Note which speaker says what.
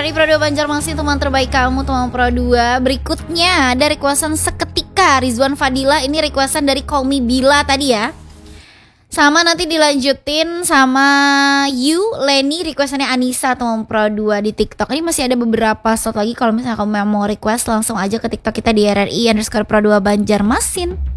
Speaker 1: dari Pro 2 Banjarmasin, teman terbaik kamu, teman Pro 2. Berikutnya ada requestan seketika Rizwan Fadila. Ini requestan dari Call Me Bila tadi ya. Sama nanti dilanjutin sama Leni, requestannya Anissa, teman Pro 2 di TikTok. Ini masih ada beberapa slot lagi. Kalau misalnya kamu mau request, langsung aja ke TikTok kita di RRI_Pro 2 Banjarmasin.